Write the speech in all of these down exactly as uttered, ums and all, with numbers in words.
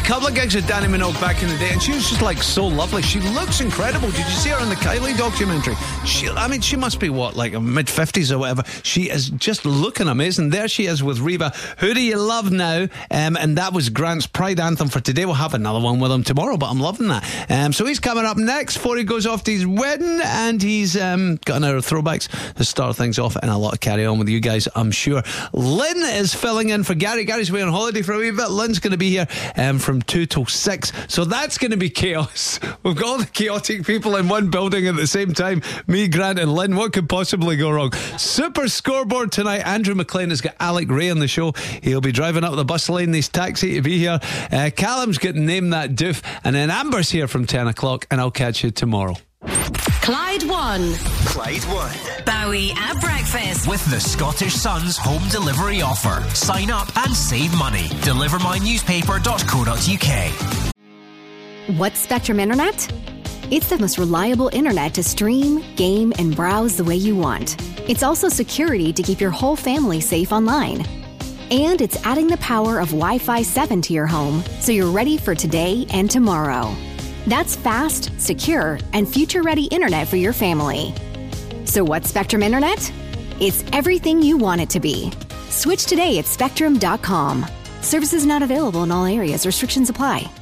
couple of gigs with Danny Minogue back in the day, and she was just like so lovely. She looks incredible. Did you see her in the Kylie documentary? She, I mean, she must be what, like mid fifties or whatever. She is just looking amazing. There she is with Reba. Who do you love now? Um, and that was Grant's Pride anthem for today. We'll have another one with him tomorrow, but I'm loving that. Um, so he's coming up next before he goes off to his wedding, and he's um, got an hour of throwbacks to start things off, and a lot of carry on with you guys, I'm sure. Lynn is filling in for Gary. Gary's away on holiday for a wee bit. Lynn's going to be here um, from two till six, so that's going to be chaos. We've got all the chaotic people in one building at the same time. Me, Grant and Lynn. What could possibly go wrong? Super scoreboard tonight. Andrew McLean has got Alec Ray on the show. He'll be driving up the bus lane, this taxi, to be here. uh, Callum's getting Name That Doof, and then Amber's here from ten o'clock, and I'll catch you tomorrow. Clyde One. Clyde One. Bowie at breakfast. With the Scottish Sun's home delivery offer. Sign up and save money. deliver my newspaper dot co dot uk. What's Spectrum Internet? It's the most reliable internet to stream, game, and browse the way you want. It's also security to keep your whole family safe online. And it's adding the power of Wi-Fi seven to your home, so you're ready for today and tomorrow. That's fast, secure, and future-ready internet for your family. So what's Spectrum Internet? It's everything you want it to be. Switch today at spectrum dot com. Services not available in all areas. Restrictions apply.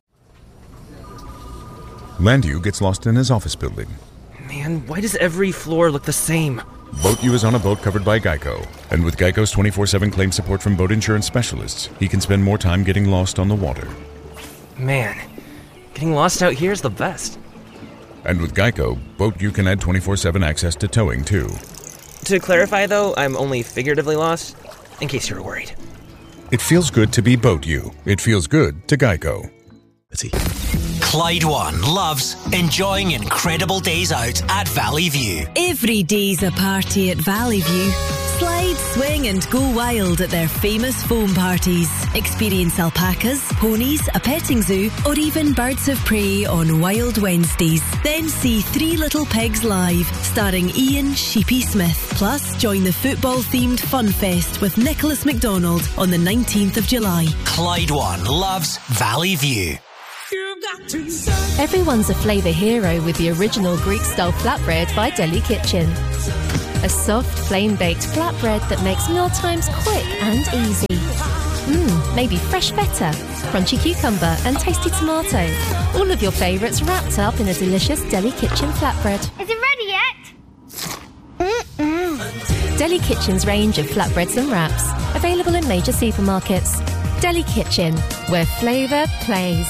Landu gets lost in his office building. Man, why does every floor look the same? BoatU is on a boat covered by Geico. And with Geico's twenty-four seven claim support from boat insurance specialists, he can spend more time getting lost on the water. Man, getting lost out here is the best. And with Geico, BoatU can add twenty-four seven access to towing, too. To clarify, though, I'm only figuratively lost, in case you were worried. It feels good to be BoatU. It feels good to Geico. Clyde One loves enjoying incredible days out at Valley View. Every day's a party at Valley View. Slide, swing and go wild at their famous foam parties. Experience alpacas, ponies, a petting zoo, or even birds of prey on Wild Wednesdays. Then see Three Little Pigs live, starring Ian Sheepy Smith. Plus, join the football-themed Fun Fest with Nicholas McDonald on the nineteenth of July. Clyde One loves Valley View. Everyone's a flavour hero with the original Greek-style flatbread by Deli Kitchen. A soft, flame-baked flatbread that makes mealtimes quick and easy. Mmm, maybe fresh feta, crunchy cucumber and tasty tomato. All of your favourites wrapped up in a delicious Deli Kitchen flatbread. Is it ready yet? Mm-mm. Deli Kitchen's range of flatbreads and wraps, available in major supermarkets. Deli Kitchen, where flavour plays.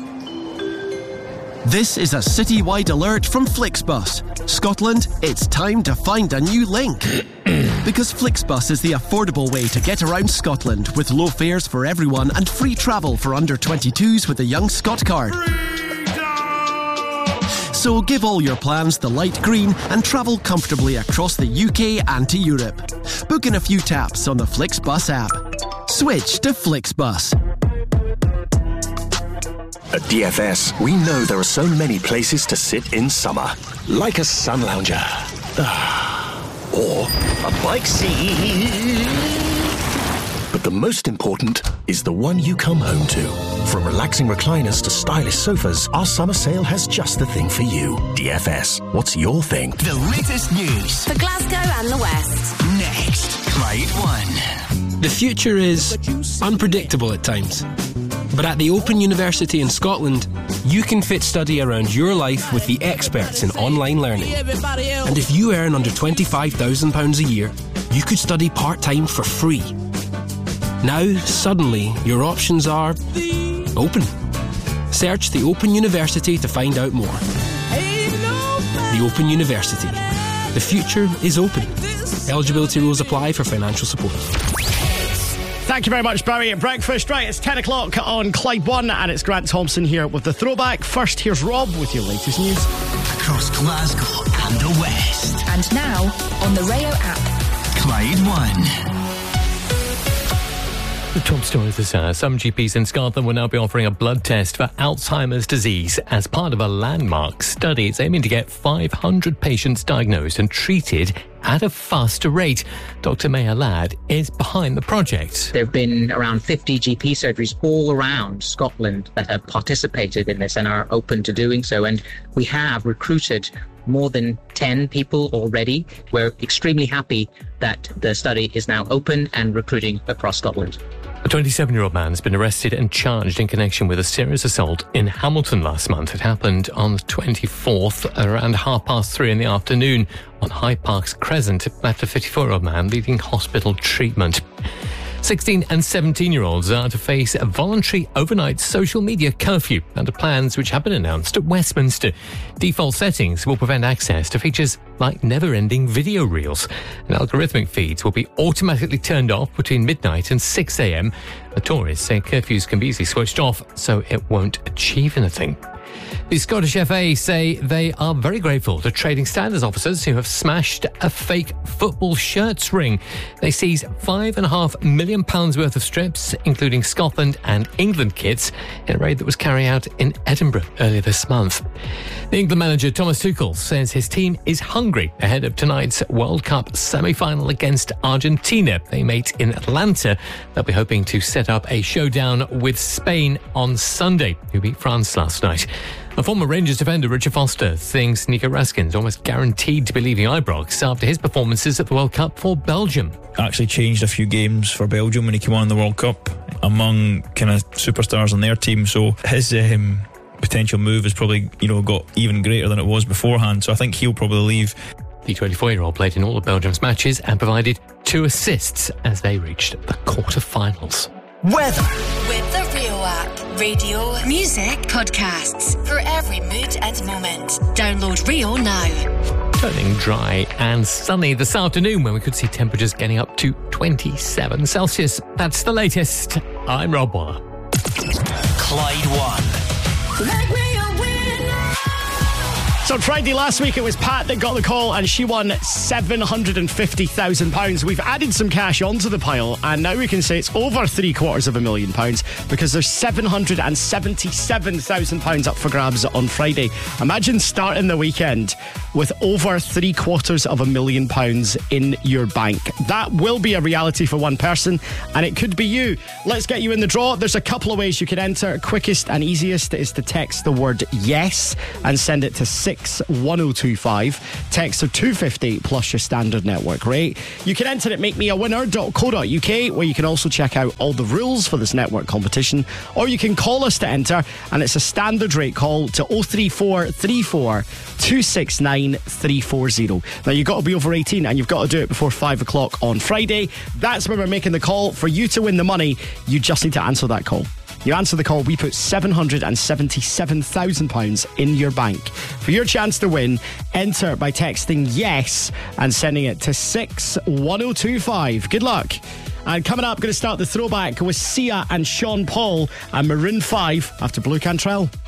This is a citywide alert from Flixbus. Scotland, it's time to find a new link. Because Flixbus is the affordable way to get around Scotland, with low fares for everyone and free travel for under twenty-twos with the Young Scot card. So give all your plans the light green and travel comfortably across the U K and to Europe. Book in a few taps on the Flixbus app. Switch to Flixbus. At D F S, we know there are so many places to sit in summer. Like a sun lounger. Or a bike seat. But the most important is the one you come home to. From relaxing recliners to stylish sofas, our summer sale has just the thing for you. D F S, what's your thing? The latest news for Glasgow and the West. Next, Clyde One. The future is unpredictable at times. But at the Open University in Scotland, you can fit study around your life with the experts in online learning. And if you earn under twenty-five thousand pounds a year, you could study part-time for free. Now, suddenly, your options are open. Search the Open University to find out more. The Open University. The future is open. Eligibility rules apply for financial support. Thank you very much, Bowie at breakfast. Right, it's ten o'clock on Clyde One, and it's Grant Thompson here with the throwback. First, here's Rob with your latest news. Across Glasgow and the West. And now, on the Rayo app. Clyde One. The top story this hour. Some G Ps in Scotland will now be offering a blood test for Alzheimer's disease as part of a landmark study. It's aiming to get five hundred patients diagnosed and treated at a faster rate. Doctor Maya Ladd is behind the project. There have been around fifty G P surgeries all around Scotland that have participated in this and are open to doing so. And we have recruited more than ten people already. We're extremely happy that the study is now open and recruiting across Scotland. A twenty-seven-year-old man has been arrested and charged in connection with a serious assault in Hamilton last month. It happened on the twenty-fourth around half past three in the afternoon on Hyde Park's Crescent. It left a fifty-four-year-old man needing hospital treatment. sixteen and seventeen-year-olds are to face a voluntary overnight social media curfew under plans which have been announced at Westminster. Default settings will prevent access to features like never-ending video reels, and algorithmic feeds will be automatically turned off between midnight and six a.m. The Tories say curfews can be easily switched off, so it won't achieve anything. The Scottish F A say they are very grateful to trading standards officers who have smashed a fake football shirts ring. They seized five and a half million pounds worth of strips, including Scotland and England kits, in a raid that was carried out in Edinburgh earlier this month. The England manager Thomas Tuchel says his team is hungry ahead of tonight's World Cup semi-final against Argentina. They meet in Atlanta. They'll be hoping to set up a showdown with Spain on Sunday, who beat France last night. A former Rangers defender, Richard Foster, thinks Nico Raskin's almost guaranteed to be leaving Ibrox after his performances at the World Cup for Belgium. Actually changed a few games for Belgium when he came on in the World Cup among kind of superstars on their team, so his um, potential move has probably, you know, got even greater than it was beforehand, so I think he'll probably leave. The twenty-four-year-old played in all of Belgium's matches and provided two assists as they reached the quarter-finals. Weather. With the Rio app. Radio, music, podcasts. For every mood and moment. Download Rio now. Turning dry and sunny this afternoon when we could see temperatures getting up to twenty-seven Celsius. That's the latest. I'm Rob Waller. Clyde One. Let me So Friday last week, it was Pat that got the call and she won seven hundred fifty thousand pounds. We've added some cash onto the pile and now we can say it's over three quarters of a million pounds because there's seven hundred seventy-seven thousand pounds up for grabs on Friday. Imagine starting the weekend with over three quarters of a million pounds in your bank. That will be a reality for one person and it could be you. Let's get you in the draw. There's a couple of ways you can enter. Quickest and easiest is to text the word yes and send it to six one oh two five. Text are two fifty plus your standard network rate. You can enter at make me a winner dot co dot uk, where you can also check out all the rules for this network competition, or you can call us to enter and it's a standard rate call to oh three four three four two six nine three four oh. Now you've got to be over eighteen and you've got to do it before five o'clock on Friday. That's when we're making the call. For you to win the money, you just need to answer that call. You answer the call, we put seven hundred seventy-seven thousand pounds in your bank. For your chance to win, enter by texting yes and sending it to six one oh two five. Good luck. And coming up, going to start the throwback with Sia and Sean Paul and Maroon five after Blue Cantrell.